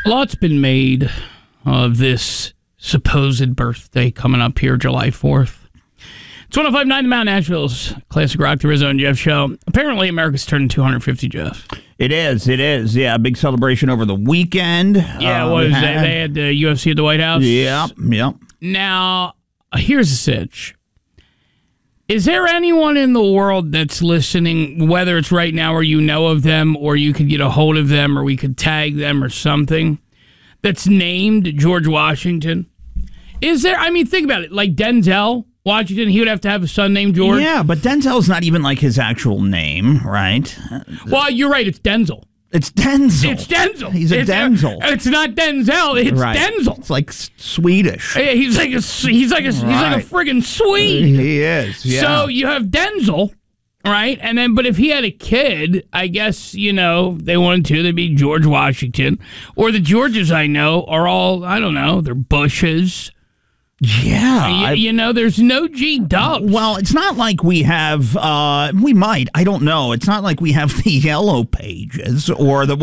Lots been made of this supposed birthday coming up here, July 4th. It's 105.9 The Mount, Nashville's Classic Rock, the Rizzo and Jeff show. Apparently, America's turning 250, Jeff. It is. Yeah, big celebration over the weekend. Yeah, it was. They had the UFC at the White House. Yep. Now, here's the sitch. Is there anyone in the world that's listening, whether it's right now or you know of them, or you could get a hold of them, or we could tag them or something, that's named George Washington? Is there? I mean, think about it. Like Denzel Washington, he would have to have a son named George. Yeah, but Denzel's not even like his actual name, right? Well, you're right. It's Denzel. It's Denzel. It's Denzel. He's a Denzel. It's not Denzel. It's right. Denzel. It's like Swedish. Yeah, he's like a friggin' Swede. He is. Yeah. So you have Denzel, right? And then, but if he had a kid, I guess they wanted to. They'd be George Washington, or the Georges I know are all they're Bushes. Yeah. There's no G Dubs. Well, it's not like we have, we might, I don't know. It's not like we have the yellow pages or the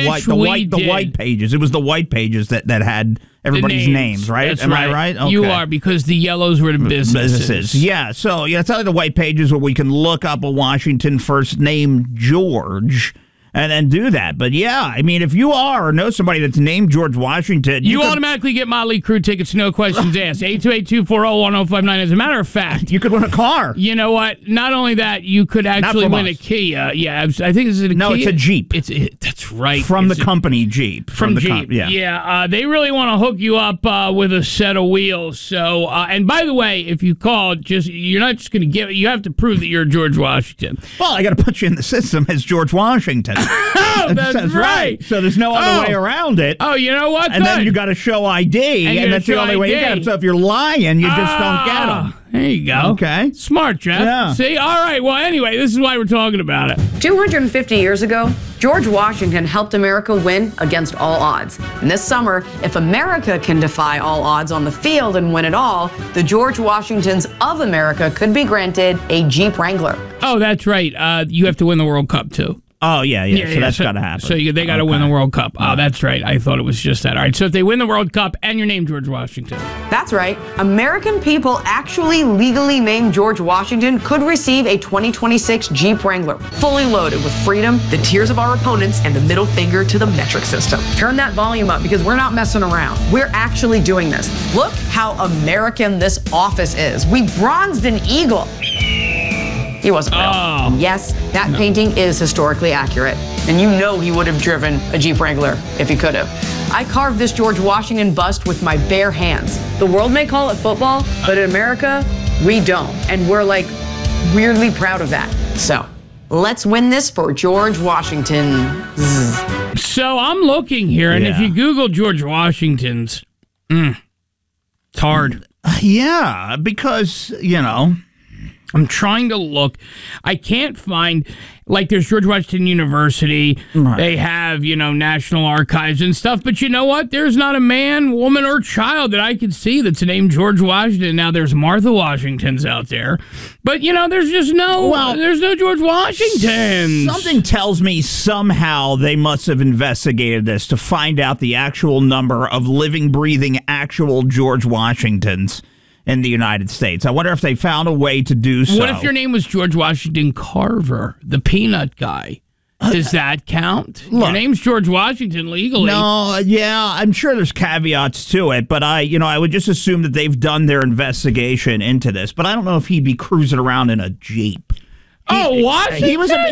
white pages. It was the white pages that had everybody's names, right? That's Am right. I right? Okay. You are, because the yellows were the businesses. Yeah. So, it's not like the white pages where we can look up a Washington first name George and then do that. But yeah, I mean, if you are or know somebody that's named George Washington, you automatically get Motley Crue tickets, no questions asked. 828-240-1059. As a matter of fact, you could win a car. You know what? Not only that, you could actually win a Kia. Yeah, I think it's a Kia. No, it's a Jeep. That's right. From the company Jeep. From Jeep. Yeah. They really want to hook you up with a set of wheels. So, and by the way, if you call, you're not just going to you have to prove that you're George Washington. Well, I got to put you in the system as George Washington. Oh, that's right. So there's no other way around it. Oh, you know what? And then you got to show ID, and that's the only way you get it. So if you're lying, you just don't get them. There you go. Okay. Smart, Jeff. Yeah. See? All right. Well, anyway, this is why we're talking about it. 250 years ago, George Washington helped America win against all odds. And this summer, if America can defy all odds on the field and win it all, the George Washingtons of America could be granted a Jeep Wrangler. Oh, that's right. You have to win the World Cup, too. Oh, yeah. So that's got to happen. So they got to win the World Cup. Oh, that's right. I thought it was just that. All right. So if they win the World Cup and you're named George Washington. That's right. American people actually legally named George Washington could receive a 2026 Jeep Wrangler, fully loaded with freedom, the tears of our opponents, and the middle finger to the metric system. Turn that volume up because we're not messing around. We're actually doing this. Look how American this office is. We bronzed an eagle. He wasn't real. Oh. Yes, that painting is historically accurate. And he would have driven a Jeep Wrangler if he could have. I carved this George Washington bust with my bare hands. The world may call it football, but in America, we don't. And we're weirdly proud of that. So let's win this for George Washington. So I'm looking here, and if you Google George Washington's, it's hard. Yeah, because, I'm trying to look. I can't find, there's George Washington University. Right. They have, National Archives and stuff. But you know what? There's not a man, woman, or child that I could see that's named George Washington. Now, there's Martha Washingtons out there. But, there's just there's no George Washingtons. Something tells me somehow they must have investigated this to find out the actual number of living, breathing, actual George Washingtons in the United States. I wonder if they found a way to do so. What if your name was George Washington Carver, the peanut guy? Does that count? Your name's George Washington legally. No, I'm sure there's caveats to it, but I would just assume that they've done their investigation into this. But I don't know if he'd be cruising around in a Jeep. Washington? He was a